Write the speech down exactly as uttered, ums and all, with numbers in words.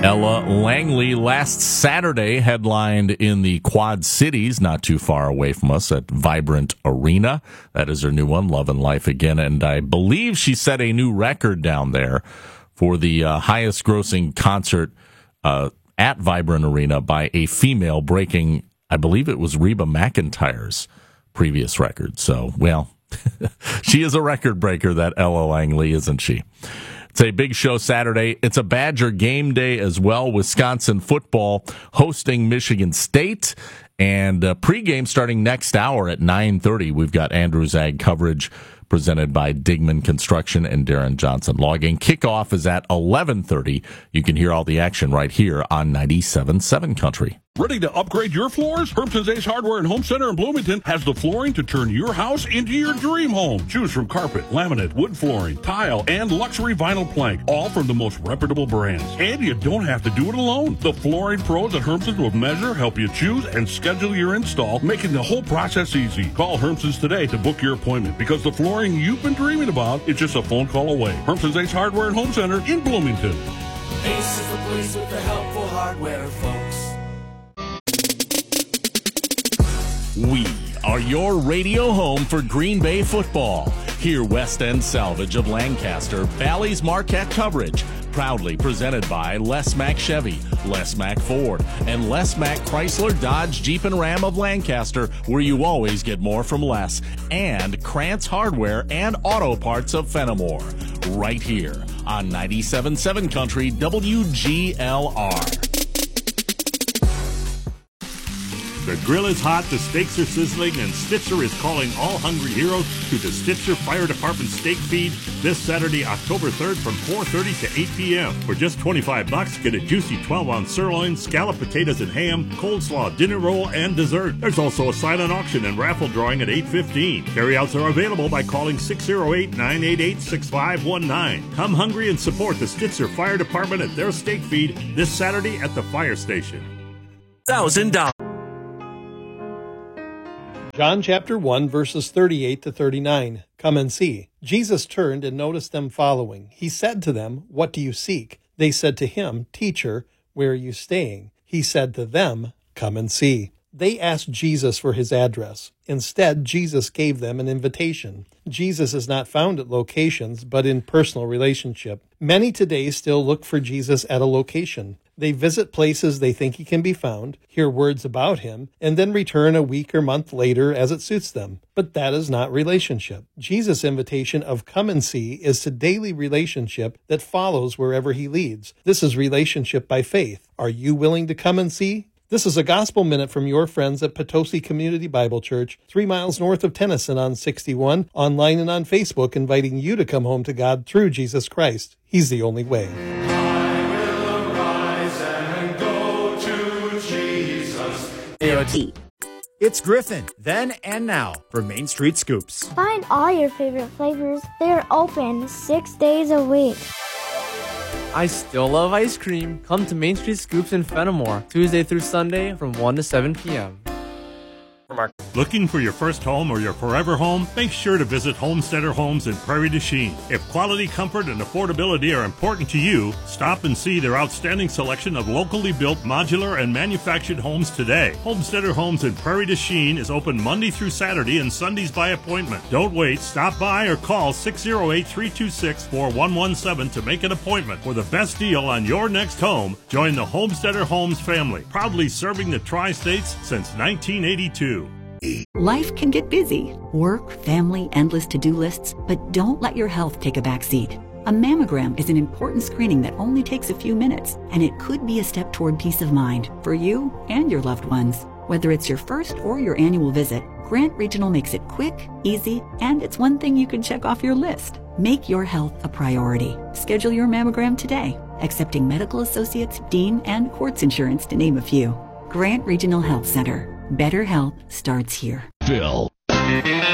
Ella Langley last Saturday headlined in the Quad Cities, not too far away from us, at Vibrant Arena. That is her new one, Love and Life Again. And I believe she set a new record down there for the uh, highest grossing concert uh, at Vibrant Arena by a female, breaking, I believe it was Reba McEntire's previous record. So, well, she is a record breaker, that Ella Langley, isn't she? It's a big show Saturday. It's a Badger game day as well. Wisconsin football hosting Michigan State. And uh, pregame starting next hour at nine thirty. We've got Andrews Ag coverage presented by Digman Construction and Darren Johnson Logging. Kickoff is at eleven thirty. You can hear all the action right here on ninety-seven point seven Country. Ready to upgrade your floors? Hermson's Ace Hardware and Home Center in Bloomington has the flooring to turn your house into your dream home. Choose from carpet, laminate, wood flooring, tile, and luxury vinyl plank, all from the most reputable brands. And you don't have to do it alone. The flooring pros at Hermson's will measure, help you choose, and schedule your install, making the whole process easy. Call Hermson's today to book your appointment, because the flooring you've been dreaming about is just a phone call away. Hermson's Ace Hardware and Home Center in Bloomington. Ace is the place with the helpful hardware, folks. We are your radio home for Green Bay football. Hear West End Salvage of Lancaster, Valley's Marquette coverage. Proudly presented by Les Mack Chevy, Les Mack Ford, and Les Mack Chrysler, Dodge, Jeep, and Ram of Lancaster, where you always get more from less. And Krantz Hardware and Auto Parts of Fenimore. Right here on ninety-seven point seven Country W G L R. The grill is hot, the steaks are sizzling, and Stitzer is calling all hungry heroes to the Stitzer Fire Department Steak Feed this Saturday, October third from four thirty to eight p.m. For just twenty-five bucks, get a juicy twelve-ounce sirloin, scalloped potatoes and ham, coleslaw, dinner roll, and dessert. There's also a silent auction and raffle drawing at eight fifteen. Carryouts are available by calling six oh eight, nine eight eight, six five one nine. Come hungry and support the Stitzer Fire Department at their steak feed this Saturday at the fire station. Thousand dollars. John chapter one, verses thirty-eight to thirty-nine. Come and see. Jesus turned and noticed them following. He said to them, "What do you seek?" They said to him, "Teacher, where are you staying?" He said to them, "Come and see." They asked Jesus for his address. Instead, Jesus gave them an invitation. Jesus is not found at locations, but in personal relationship. Many today still look for Jesus at a location. They visit places they think he can be found, hear words about him, and then return a week or month later as it suits them. But that is not relationship. Jesus' invitation of come and see is to daily relationship that follows wherever he leads. This is relationship by faith. Are you willing to come and see? This is a Gospel Minute from your friends at Potosi Community Bible Church, three miles north of Tennyson on sixty-one, online and on Facebook, inviting you to come home to God through Jesus Christ. He's the only way. A O T. It's Griffin, then and now, for Main Street Scoops. Find all your favorite flavors. They're open six days a week. I still love ice cream. Come to Main Street Scoops in Fenimore, Tuesday through Sunday from one to seven p.m. Looking for your first home or your forever home? Make sure to visit Homesteader Homes in Prairie du Chien. If quality, comfort, and affordability are important to you, stop and see their outstanding selection of locally built modular and manufactured homes today. Homesteader Homes in Prairie du Chien is open Monday through Saturday and Sundays by appointment. Don't wait. Stop by or call six oh eight, three two six, four one one seven to make an appointment for the best deal on your next home. Join the Homesteader Homes family, proudly serving the Tri-States since nineteen eighty-two. Life can get busy. Work, family, endless to-do lists. But don't let your health take a backseat. A mammogram is an important screening that only takes a few minutes, and it could be a step toward peace of mind for you and your loved ones. Whether it's your first or your annual visit, Grant Regional makes it quick, easy, and it's one thing you can check off your list. Make your health a priority. Schedule your mammogram today, accepting medical associates, Dean, and Quartz Insurance, to name a few. Grant Regional Health Center. Better health starts here. Bill.